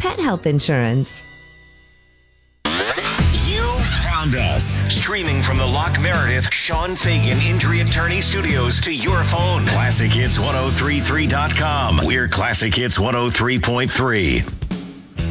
pet health insurance. You found us. Streaming from the Locke Meredith Sean Fagan Injury Attorney Studios to your phone. ClassicHits1033.com. We're Classic Hits 103.3.